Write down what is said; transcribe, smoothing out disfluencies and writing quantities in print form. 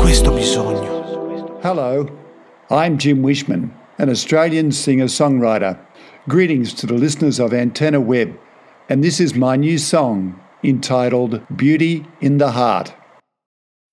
questo bisogno. Hello, I'm Jim Wishman, an Australian singer-songwriter. Greetings to the listeners of Antenna Web, and this is my new song entitled Beauty in the Heart.